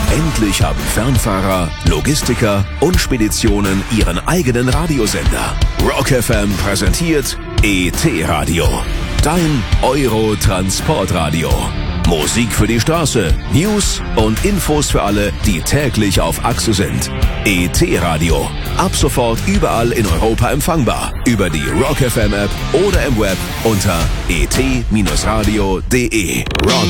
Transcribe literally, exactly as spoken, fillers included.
Endlich haben Fernfahrer, Logistiker und Speditionen ihren eigenen Radiosender. Rock F M präsentiert E T-Radio. Dein Euro-Transportradio. Musik für die Straße, News und Infos für alle, die täglich auf Achse sind. E T-Radio. Ab sofort überall in Europa empfangbar. Über die Rock F M App oder im Web unter e t radio punkt de. Rock